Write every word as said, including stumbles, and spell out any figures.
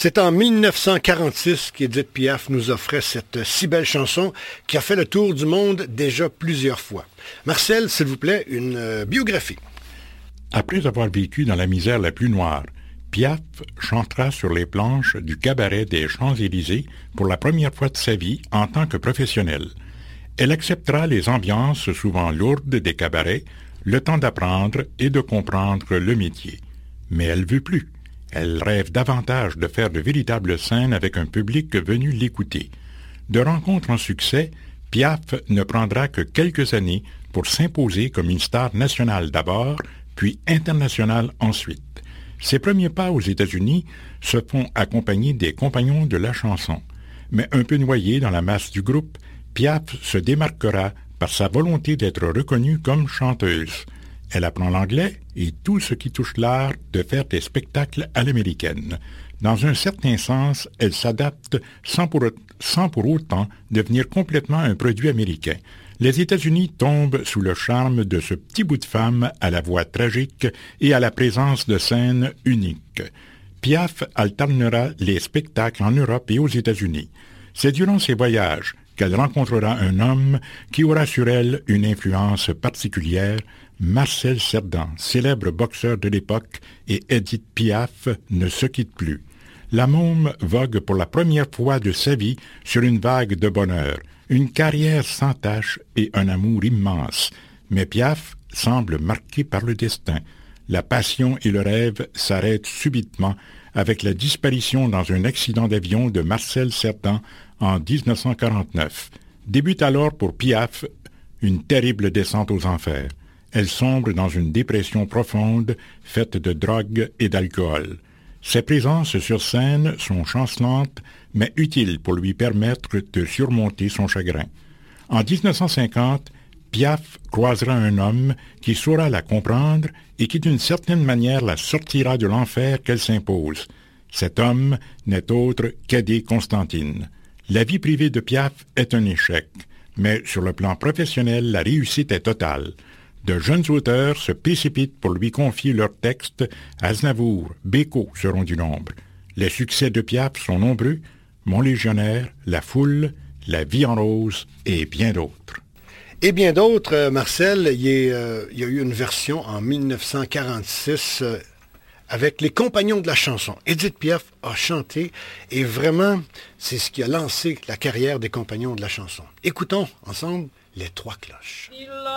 C'est en mille neuf cent quarante-six qu'Édith Piaf nous offrait cette si belle chanson qui a fait le tour du monde déjà plusieurs fois. Marcel, s'il vous plaît, une euh, biographie. Après avoir vécu dans la misère la plus noire, Piaf chantera sur les planches du cabaret des Champs-Élysées pour la première fois de sa vie en tant que professionnelle. Elle acceptera les ambiances souvent lourdes des cabarets, le temps d'apprendre et de comprendre le métier. Mais elle veut plus. Elle rêve davantage de faire de véritables scènes avec un public venu l'écouter. De rencontre en succès, Piaf ne prendra que quelques années pour s'imposer comme une star nationale d'abord, puis internationale ensuite. Ses premiers pas aux États-Unis se font accompagner des compagnons de la chanson. Mais un peu noyée dans la masse du groupe, Piaf se démarquera par sa volonté d'être reconnue comme chanteuse. Elle apprend l'anglais et tout ce qui touche l'art de faire des spectacles à l'américaine. Dans un certain sens, elle s'adapte sans pour, sans pour autant devenir complètement un produit américain. Les États-Unis tombent sous le charme de ce petit bout de femme à la voix tragique et à la présence de scènes uniques. Piaf alternera les spectacles en Europe et aux États-Unis. C'est durant ces voyages qu'elle rencontrera un homme qui aura sur elle une influence particulière. Marcel Cerdan, célèbre boxeur de l'époque, et Édith Piaf ne se quittent plus. La môme vogue pour la première fois de sa vie sur une vague de bonheur, une carrière sans tache et un amour immense. Mais Piaf semble marqué par le destin. La passion et le rêve s'arrêtent subitement avec la disparition dans un accident d'avion de Marcel Cerdan en dix-neuf cent quarante-neuf. Débute alors pour Piaf une terrible descente aux enfers. Elle sombre dans une dépression profonde, faite de drogue et d'alcool. Ses présences sur scène sont chancelantes, mais utiles pour lui permettre de surmonter son chagrin. En dix-neuf cent cinquante, Piaf croisera un homme qui saura la comprendre et qui d'une certaine manière la sortira de l'enfer qu'elle s'impose. Cet homme n'est autre qu'Aidé Constantine. La vie privée de Piaf est un échec, mais sur le plan professionnel, la réussite est totale. De jeunes auteurs se précipitent pour lui confier leurs textes. Aznavour, Bécaud seront du nombre. Les succès de Piaf sont nombreux. Mon légionnaire, La Foule, La Vie en rose et bien d'autres. Et bien d'autres, euh, Marcel, il y, a, euh, il y a eu une version en mille neuf cent quarante-six euh, avec les compagnons de la chanson. Édith Piaf a chanté et vraiment, c'est ce qui a lancé la carrière des compagnons de la chanson. Écoutons ensemble Les Trois Cloches.